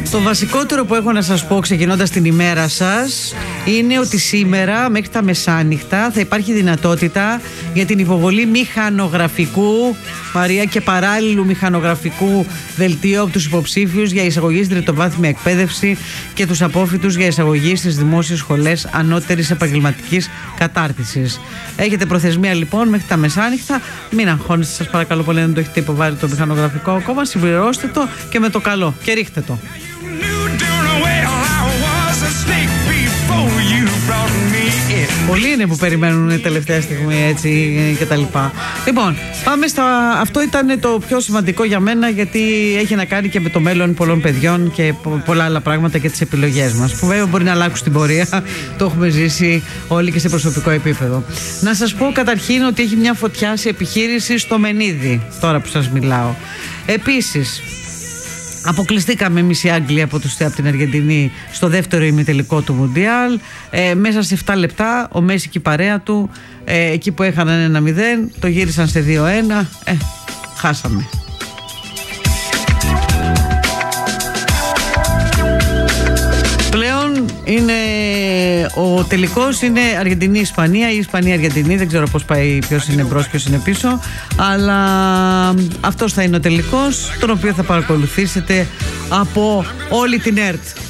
Το βασικότερο που έχω να σας πω ξεκινώντας την ημέρα σας είναι ότι σήμερα μέχρι τα μεσάνυχτα θα υπάρχει δυνατότητα για την υποβολή μηχανογραφικού, Μαρία, και παράλληλου μηχανογραφικού δελτίου από τους υποψήφιους για εισαγωγή στην τριτοβάθμια εκπαίδευση και τους απόφοιτους για εισαγωγή στις δημόσιες σχολές ανώτερης επαγγελματικής κατάρτισης. Έχετε προθεσμία λοιπόν μέχρι τα μεσάνυχτα. Μην αγχώνεστε, σας παρακαλώ πολύ, αν το έχετε υποβάλει το μηχανογραφικό ακόμα. Συμπληρώστε το και με το καλό και ρίχτε το. Πολλοί είναι που περιμένουν τελευταία στιγμή, έτσι, και τα λοιπά. Λοιπόν, πάμε στα... Αυτό ήταν το πιο σημαντικό για μένα, γιατί έχει να κάνει και με το μέλλον πολλών παιδιών και πολλά άλλα πράγματα και τις επιλογές μας, που βέβαια μπορεί να αλλάξουν στην πορεία. Το έχουμε ζήσει όλοι και σε προσωπικό επίπεδο. Να σας πω καταρχήν ότι έχει μια φωτιά σε επιχείρηση στο Μενίδη, τώρα που σας μιλάω. Επίσης, αποκλειστήκαμε εμείς οι Άγγλοι από την Αργεντινή στο δεύτερο ημιτελικό του Μουντιάλ. Μέσα σε 7 λεπτά ο Μέση και η παρέα του, εκεί που έχαναν 1-0, το γύρισαν σε 2-1. Χάσαμε. Πλέον είναι ο τελικός, είναι Αργεντινή-Ισπανία ή Ισπανία-Αργεντινή, δεν ξέρω πώς πάει, ποιος είναι μπρος, ποιος είναι πίσω, αλλά αυτός θα είναι ο τελικός, τον οποίο θα παρακολουθήσετε από όλη την ΕΡΤ.